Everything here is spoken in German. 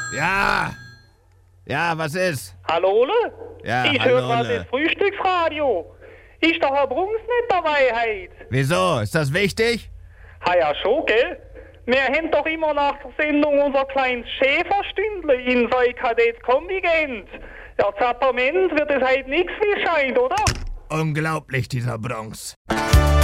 Ja. Ja, was ist? Hallo, Ole? Ja, ich hallo, höre gerade Ole. das Frühstücksradio. Ist der Herr Brunks nicht dabei heute? Wieso? Ist das wichtig? Ha ja, schon, gell? Wir haben doch immer nach der Sendung unser kleines Schäferstündle in so ein Kadett-Kontingent. Ja, Zappament wird es heute nichts wie scheint, oder? Unglaublich, dieser Bronx.